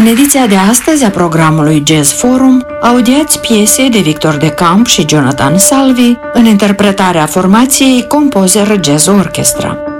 În ediția de astăzi a programului Jazz Forum, audiați piese de Victor de Camp și Jonathan Salvi în interpretarea formației Composer Jazz Orchestra.